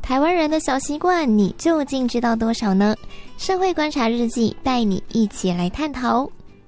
台湾人的小习惯，你究竟知道多少呢？社会观察日记带你一起来探讨。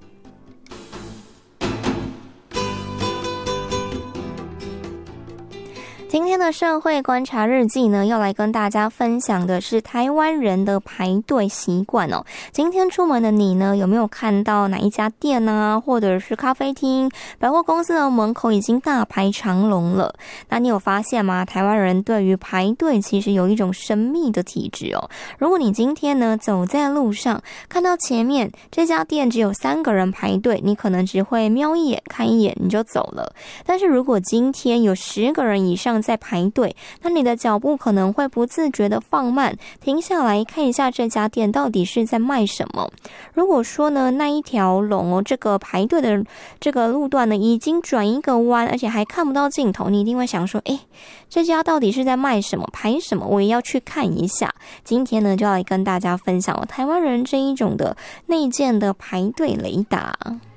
今天的社会观察日记呢，要来跟大家分享的是台湾人的排队习惯哦。今天出门的你呢，有没有看到哪一家店啊，或者是咖啡厅、百货公司的门口已经大排长龙了？那你有发现吗？台湾人对于排队其实有一种神秘的体质哦。如果你今天呢走在路上，看到前面这家店只有3个人排队，你可能只会瞄一眼看一眼你就走了。但是如果今天有10个人以上在排队，那你的脚步可能会不自觉的放慢，停下来看一下这家店到底是在卖什么。如果说呢那一条龙哦，这个排队的这个路段呢已经转一个弯，而且还看不到尽头，你一定会想说，这家到底是在卖什么，排什么，我也要去看一下。今天呢就要来跟大家分享台湾人这一种的内建的排队雷达。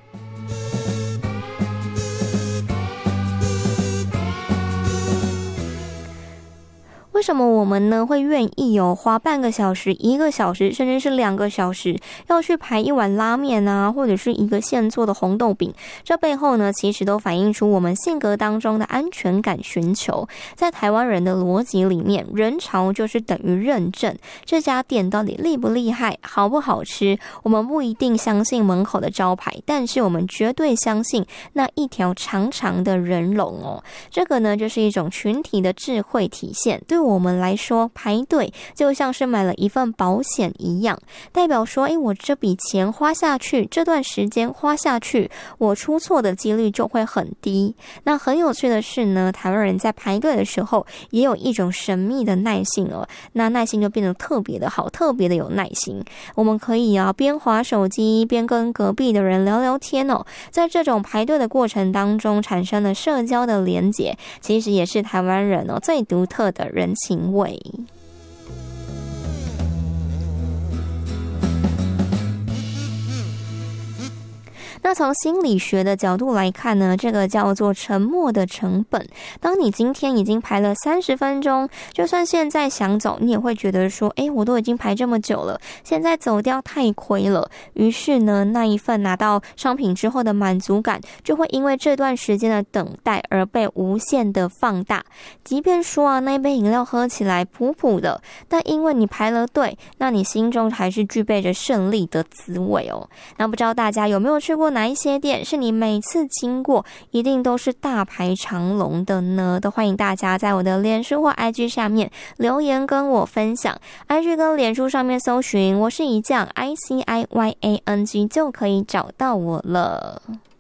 为什么我们呢会愿意花半个小时、1个小时，甚至是2个小时要去排一碗拉面啊，或者是一个现做的红豆饼？这背后呢其实都反映出我们性格当中的安全感寻求。在台湾人的逻辑里面，人潮就是等于认证，这家店到底厉不厉害，好不好吃，我们不一定相信门口的招牌，但是我们绝对相信那一条长长的人龙哦。这个呢就是一种群体的智慧体现。对我们来说，排队就像是买了一份保险一样，代表说我这笔钱花下去，这段时间花下去，我出错的几率就会很低。那很有趣的是呢，台湾人在排队的时候也有一种神秘的耐性哦，那耐性就变得特别的好，特别的有耐心。我们可以边滑手机边跟隔壁的人聊聊天哦，在这种排队的过程当中产生了社交的连结，其实也是台湾人最独特的人情味。那从心理学的角度来看呢，这个叫做沉默的成本。当你今天已经排了30分钟，就算现在想走，你也会觉得说，我都已经排这么久了，现在走掉太亏了。于是呢，那一份拿到商品之后的满足感，就会因为这段时间的等待而被无限的放大。即便说那杯饮料喝起来普普的，但因为你排了队，那你心中还是具备着胜利的滋味哦。那不知道大家有没有去过哪一些店是你每次经过一定都是大排长龙的呢？都欢迎大家在我的脸书或 IG 下面留言跟我分享。 IG 跟脸书上面搜寻我是一酱 ICIYANG 就可以找到我了。